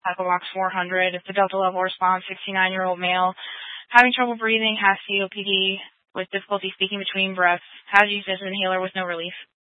Equivox 400. If the Delta level response, 69-year-old male, having trouble breathing, has COPD with difficulty speaking between breaths, has used this inhaler with no relief.